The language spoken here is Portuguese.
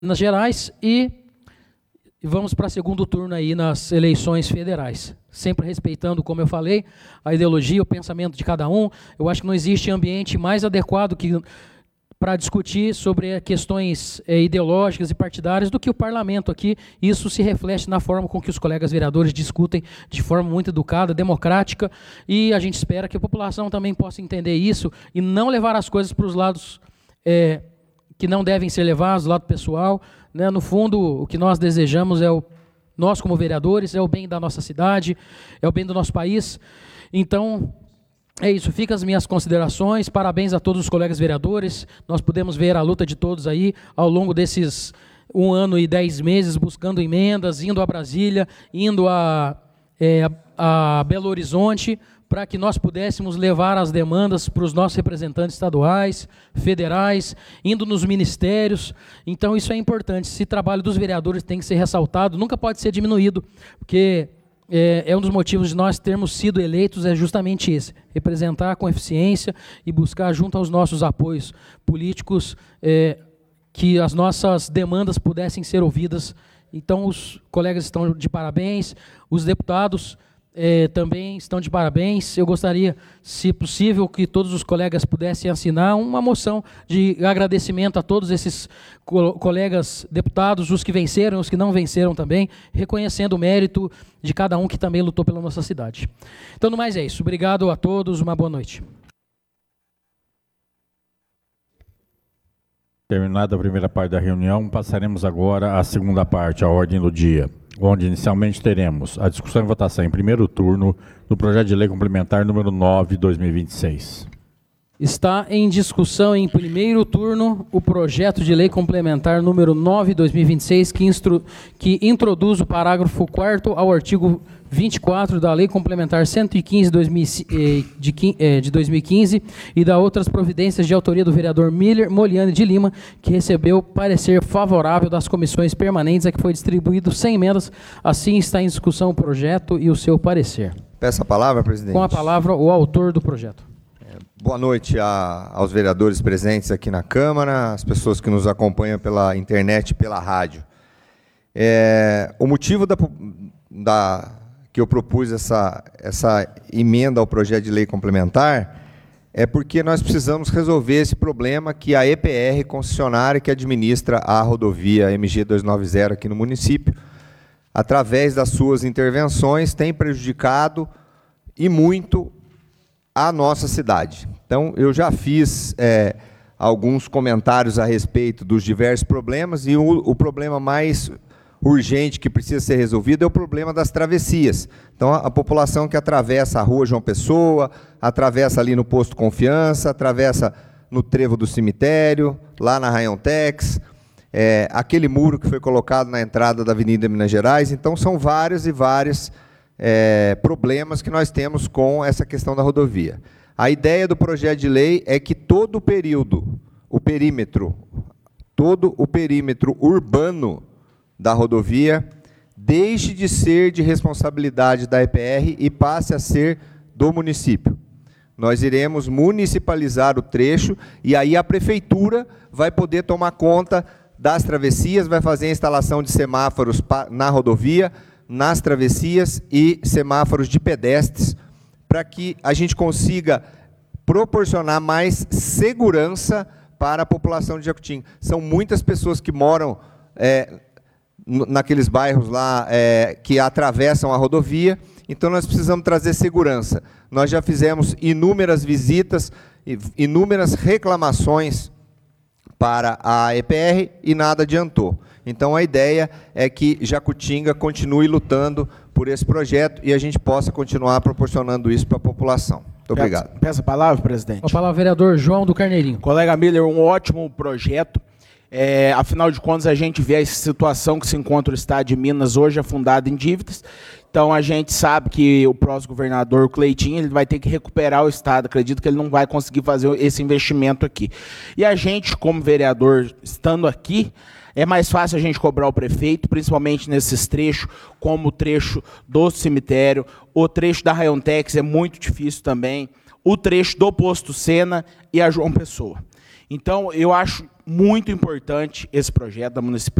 nas gerais e vamos para segundo turno aí nas eleições federais. Sempre respeitando, como eu falei, a ideologia, o pensamento de cada um. Eu acho que não existe ambiente mais adequado para discutir sobre questões ideológicas e partidárias do que o parlamento aqui. Isso se reflete na forma com que os colegas vereadores discutem de forma muito educada, democrática, e a gente espera que a população também possa entender isso e não levar as coisas para os lados que não devem ser levados, do lado pessoal, né? No fundo, o que nós desejamos nós como vereadores, é o bem da nossa cidade, é o bem do nosso país. Então, é isso, fica as minhas considerações, parabéns a todos os colegas vereadores, nós podemos ver a luta de todos aí ao longo desses 1 ano e 10 meses, buscando emendas, indo a Brasília, indo a Belo Horizonte, para que nós pudéssemos levar as demandas para os nossos representantes estaduais, federais, indo nos ministérios. Então isso é importante, esse trabalho dos vereadores tem que ser ressaltado, nunca pode ser diminuído, porque um dos motivos de nós termos sido eleitos é justamente esse, representar com eficiência e buscar junto aos nossos apoios políticos que as nossas demandas pudessem ser ouvidas. Então os colegas estão de parabéns, os deputados também estão de parabéns. Eu gostaria, se possível, que todos os colegas pudessem assinar uma moção de agradecimento a todos esses colegas deputados, os que venceram, os que não venceram também, reconhecendo o mérito de cada um que também lutou pela nossa cidade. Então, no mais é isso. Obrigado a todos, uma boa noite. Terminada a primeira parte da reunião, passaremos agora à segunda parte, a ordem do dia, onde inicialmente teremos a discussão e votação em primeiro turno do projeto de lei complementar número 9/2026. Está em discussão em primeiro turno o projeto de lei complementar número 9/2026, que introduz o parágrafo 4º ao artigo 24 da Lei Complementar 115 de 2015 e da outras providências de autoria do vereador Miller Moliani de Lima, que recebeu parecer favorável das comissões permanentes, a que foi distribuído sem emendas. Assim está em discussão o projeto e o seu parecer. Peço a palavra, presidente. Com a palavra, o autor do projeto. Boa noite aos vereadores presentes aqui na Câmara, as pessoas que nos acompanham pela internet e pela rádio. O motivo que eu propus essa emenda ao projeto de lei complementar é porque nós precisamos resolver esse problema que a EPR, concessionária que administra a rodovia MG 290 aqui no município, através das suas intervenções, tem prejudicado e muito a nossa cidade. Então, eu já fiz alguns comentários a respeito dos diversos problemas e o problema mais urgente que precisa ser resolvido é o problema das travessias. Então, a população que atravessa a rua João Pessoa, atravessa ali no Posto Confiança, atravessa no Trevo do Cemitério, lá na Rayon Tex, aquele muro que foi colocado na entrada da Avenida Minas Gerais. Então, são vários e vários problemas que nós temos com essa questão da rodovia. A ideia do projeto de lei é que todo o perímetro urbano da rodovia deixe de ser de responsabilidade da EPR e passe a ser do município. Nós iremos municipalizar o trecho e aí a prefeitura vai poder tomar conta das travessias, vai fazer a instalação de semáforos na rodovia, nas travessias e semáforos de pedestres, para que a gente consiga proporcionar mais segurança para a população de Jacutinga. São muitas pessoas que moram naqueles bairros lá que atravessam a rodovia, então nós precisamos trazer segurança. Nós já fizemos inúmeras visitas, inúmeras reclamações para a EPR e nada adiantou. Então a ideia é que Jacutinga continue lutando por esse projeto e a gente possa continuar proporcionando isso para a população. Muito obrigado. Peço a palavra, presidente. Com a palavra, vereador João do Carneirinho. Colega Miller, um ótimo projeto. Afinal de contas, a gente vê a situação que se encontra o Estado de Minas hoje afundado em dívidas. Então, a gente sabe que o próximo governador, o Cleitinho, ele vai ter que recuperar o Estado. Acredito que ele não vai conseguir fazer esse investimento aqui. E a gente, como vereador, estando aqui, é mais fácil a gente cobrar o prefeito, principalmente nesses trechos, como o trecho do cemitério, o trecho da Rayon Tex é muito difícil também, o trecho do Posto Sena e a João Pessoa. Então, eu acho muito importante esse projeto da municipalidade.